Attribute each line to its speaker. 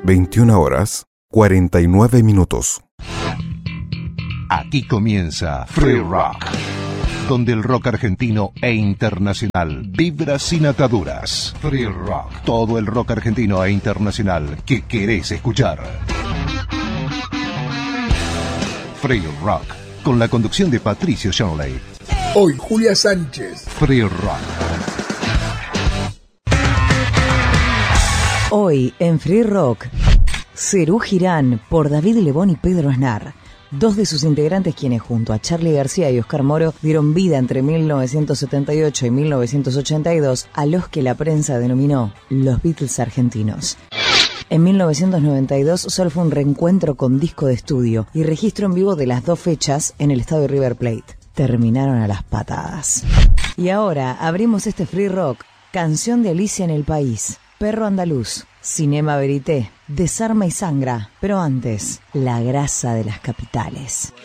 Speaker 1: 21 horas 49 minutos.
Speaker 2: Aquí comienza Free Rock, donde el rock argentino e internacional vibra sin ataduras. Free Rock, todo el rock argentino e internacional que querés escuchar. Free Rock, con la conducción de Patricio Shanley.
Speaker 3: Hoy, Julia Sánchez.
Speaker 2: Free Rock.
Speaker 4: Hoy, en Free Rock, Serú Girán por David Lebón y Pedro Aznar. Dos de sus integrantes quienes junto a Charly García y Oscar Moro dieron vida entre 1978 y 1982 a los que la prensa denominó los Beatles argentinos. En 1992 solo fue un reencuentro con disco de estudio y registro en vivo de las dos fechas en el estadio River Plate. Terminaron a las patadas. Y ahora abrimos este Free Rock, canción de Alicia en el País, Perro Andaluz, Cinema Verité, Desarma y Sangra, pero antes, la grasa de las capitales.